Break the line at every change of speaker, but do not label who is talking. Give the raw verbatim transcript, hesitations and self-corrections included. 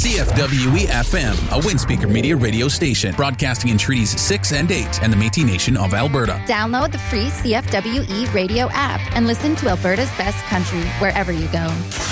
C F W E F M, a Windspeaker Media radio station, broadcasting in Treaties six and eight and the Métis Nation of Alberta.
Download the free C F W E radio app and listen to Alberta's best country wherever you go.